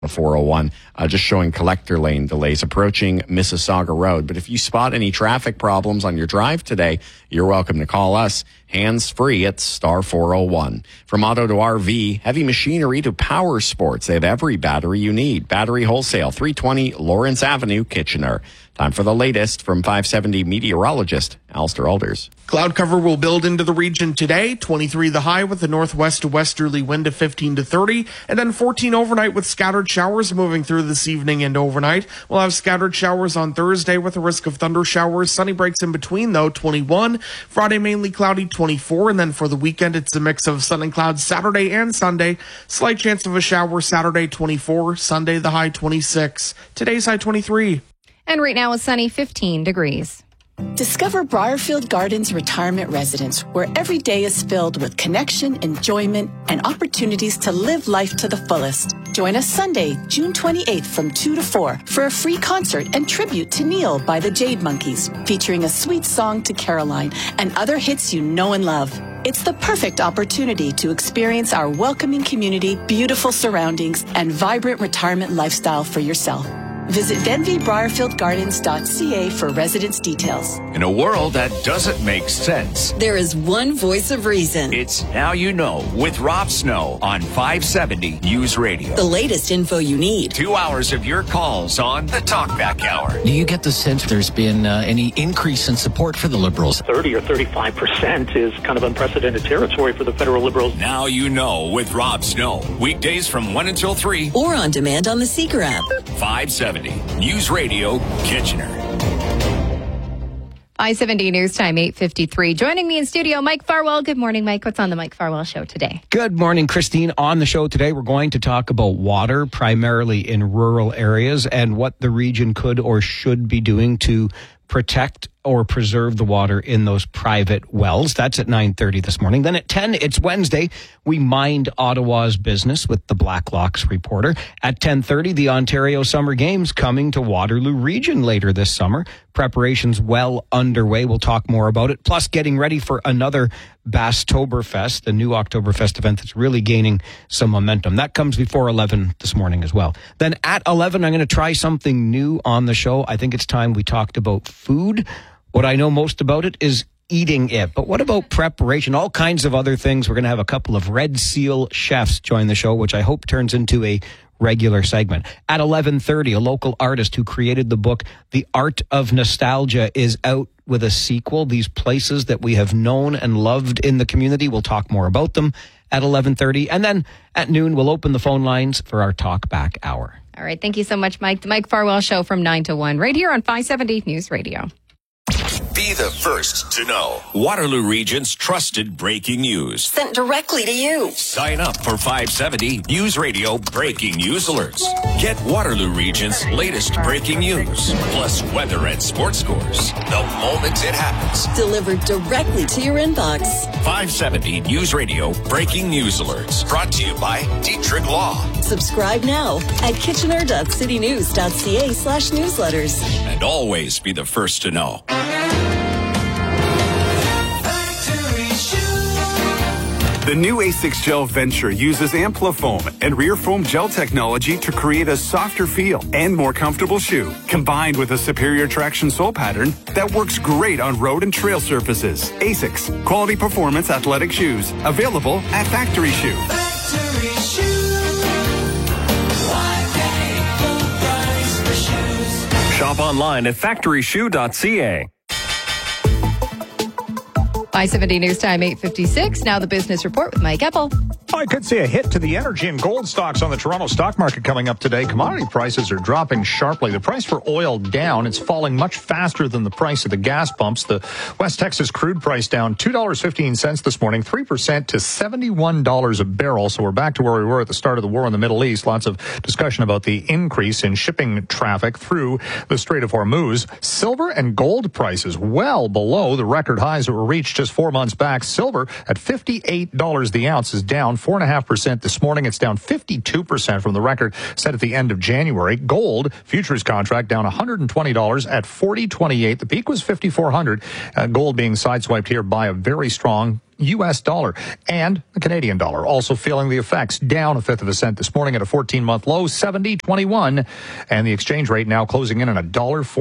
401, just showing collector lane delays approaching Mississauga Road. But if you spot any traffic problems on your drive today, you're welcome to call us hands-free at star 401. From auto to RV, heavy machinery to power sports, they have every battery you need. Battery Wholesale, 320 Lawrence Avenue, Kitchener. Time for the latest from 570 meteorologist Alistair Alders. Cloud cover will build into the region today. 23 the high with a northwest to westerly wind of 15 to 30, and then 14 overnight with scattered showers moving through this evening and overnight. We'll have scattered showers on Thursday with a risk of thunder showers. Sunny breaks in between though, 21. Friday mainly cloudy, 24, and then for the weekend it's a mix of sun and clouds Saturday and Sunday. Slight chance of a shower Saturday, 24. Sunday the high 26. Today's high 23. And right now it's sunny, 15 degrees. Discover Briarfield Gardens Retirement Residence, where every day is filled with connection, enjoyment, and opportunities to live life to the fullest. Join us Sunday, June 28th from 2 to 4 for a free concert and tribute to Neil by the Jade Monkeys, featuring a sweet song to Caroline and other hits you know and love. It's the perfect opportunity to experience our welcoming community, beautiful surroundings, and vibrant retirement lifestyle for yourself. Visit denbybriarfieldgardens.ca for residence details. In a world that doesn't make sense, there is one voice of reason. It's Now You Know with Rob Snow on 570 News Radio. The latest info you need. 2 hours of your calls on the Talkback Hour. Do you get the sense there's been any increase in support for the Liberals? 30 or 35% is kind of unprecedented territory for the federal Liberals. Now You Know with Rob Snow. Weekdays from 1 until 3. Or on demand on the Seeker app. 570 News Radio, Kitchener. 570 News Time, 8:53. Joining me in studio, Mike Farwell. Good morning, Mike. What's on the Mike Farwell Show today? Good morning, Christine. On the show today, we're going to talk about water, primarily in rural areas, and what the region could or should be doing to protect or preserve the water in those private wells. That's at 9:30 this morning. Then at 10, it's Wednesday. We mind Ottawa's business with the Blacklocks reporter. At 10:30, the Ontario Summer Games coming to Waterloo Region later this summer. Preparations well underway. We'll talk more about it. Plus, getting ready for another Bastoberfest, the new Oktoberfest event that's really gaining some momentum. That comes before 11 this morning as well. Then at 11, I'm going to try something new on the show. I think it's time we talked about food. What I know most about it is eating it. But what about preparation? All kinds of other things. We're going to have a couple of Red Seal chefs join the show, which I hope turns into a regular segment. At 11:30, a local artist who created the book The Art of Nostalgia is out with a sequel. These places that we have known and loved in the community. We'll talk more about them at 11:30. And then at noon, we'll open the phone lines for our Talk Back Hour. All right. Thank you so much, Mike. The Mike Farwell Show from 9 to 1 right here on 570 News Radio. Be the first to know Waterloo Region's trusted breaking news. Sent directly to you. Sign up for 570 News Radio Breaking News Alerts. Get Waterloo Region's latest breaking news, plus weather and sports scores, the moment it happens. Delivered directly to your inbox. 570 News Radio Breaking News Alerts. Brought to you by Dietrich Law. Subscribe now at kitchener.citynews.ca/newsletters. And always be the first to know. The new A6 Gel Venture uses Amplifoam and rear foam gel technology to create a softer feel and more comfortable shoe, combined with a superior traction sole pattern that works great on road and trail surfaces. A6, quality performance athletic shoes, available at Factory Shoe. Factory Shoe. Why pay full price for shoes? Shop online at factoryshoe.ca. 570 News Time, 8:56. Now the business report with Mike Eppel. I could see a hit to the energy and gold stocks on the Toronto stock market coming up today. Commodity prices are dropping sharply. The price for oil down. It's falling much faster than the price of the gas pumps. The West Texas crude price down $2.15 this morning, 3% to $71 a barrel. So we're back to where we were at the start of the war in the Middle East. Lots of discussion about the increase in shipping traffic through the Strait of Hormuz. Silver and gold prices well below the record highs that were reached just 4 months back. Silver at $58 the ounce is down 4.5% this morning. It's down 52% from the record set at the end of January. Gold futures contract down $120 at $40.28. The peak was $5,400. Gold being sideswiped here by a very strong U.S. dollar. And the Canadian dollar also feeling the effects, down 1/5 of a cent this morning at a 14-month low, 70.21. And the exchange rate now closing in at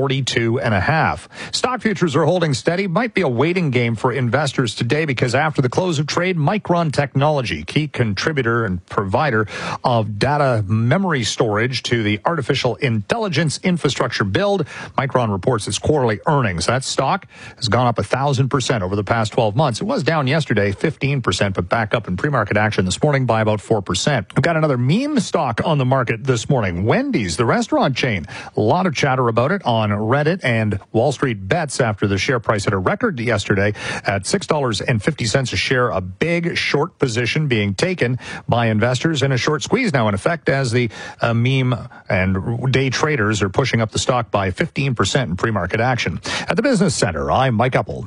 $1.42.5. Stock futures are holding steady. Might be a waiting game for investors today because after the close of trade, Micron Technology, key contributor and provider of data memory storage to the artificial intelligence infrastructure build. Micron reports its quarterly earnings. That stock has gone up 1,000% over the past 12 months. It was down yesterday 15%, but back up in pre-market action this morning by about 4%. We've got another meme stock on the market this morning. Wendy's, the restaurant chain. A lot of chatter about it on Reddit and Wall Street Bets after the share price hit a record yesterday at $6.50 a share. A big short position being taken by investors and a short squeeze now in effect as the meme and day traders are pushing up the stock by 15% in pre-market action. At the Business Center, I'm Mike Uppel.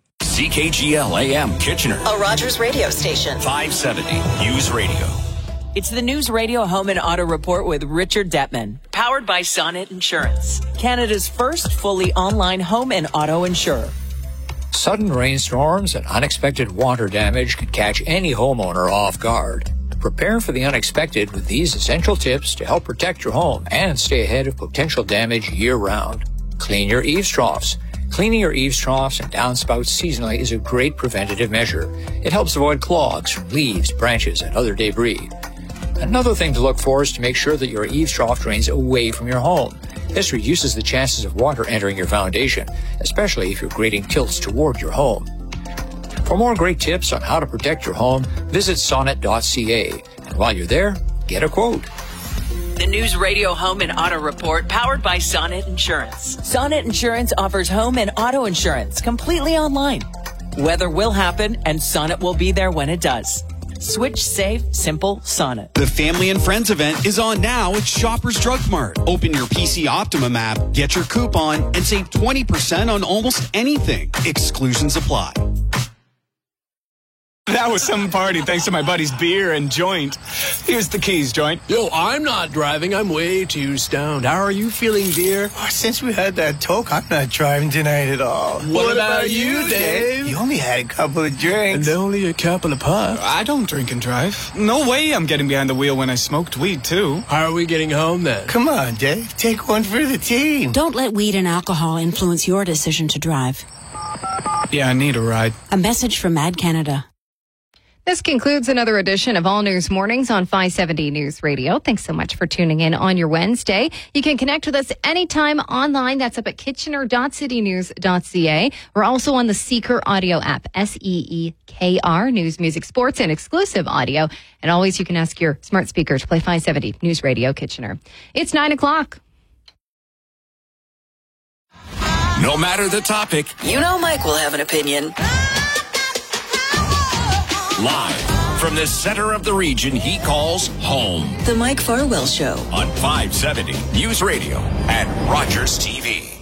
CKGL AM Kitchener. A Rogers radio station. 570 News Radio. It's the News Radio Home and Auto Report with Richard Detman, powered by Sonnet Insurance, Canada's first fully online home and auto insurer. Sudden rainstorms and unexpected water damage can catch any homeowner off guard. Prepare for the unexpected with these essential tips to help protect your home and stay ahead of potential damage year-round. Clean your eaves troughs. Cleaning your eaves troughs and downspouts seasonally is a great preventative measure. It helps avoid clogs from leaves, branches, and other debris. Another thing to look for is to make sure that your eaves trough drains away from your home. This reduces the chances of water entering your foundation, especially if your grading tilts toward your home. For more great tips on how to protect your home, visit sonnet.ca. And while you're there, get a quote. The News Radio Home and Auto Report, powered by Sonnet Insurance. Sonnet Insurance offers home and auto insurance completely online. Weather will happen, and Sonnet will be there when it does. Switch safe, simple Sonnet. The Family and Friends event is on now at Shoppers Drug Mart. Open your PC Optimum app, get your coupon, and save 20% on almost anything. Exclusions apply. That was some party thanks to my buddy's beer and joint. Here's the keys, joint. Yo, I'm not driving. I'm way too stoned. How are you feeling, dear? Oh, since we had that talk, I'm not driving tonight at all. What about you, Dave? You only had a couple of drinks. And only a couple of puffs. I don't drink and drive. No way I'm getting behind the wheel when I smoked weed, too. How are we getting home, then? Come on, Dave. Take one for the team. Don't let weed and alcohol influence your decision to drive. Yeah, I need a ride. A message from Mad Canada. This concludes another edition of All News Mornings on 570 News Radio. Thanks so much for tuning in on your Wednesday. You can connect with us anytime online. That's up at kitchener.citynews.ca. We're also on the Seeker audio app, SEEKR, News, Music, Sports, and exclusive audio. And always you can ask your smart speaker to play 570 News Radio Kitchener. It's 9 o'clock. No matter the topic, You know Mike will have an opinion. live from the center of the region he calls home. The Mike Farwell Show. On 570 News Radio and Rogers TV.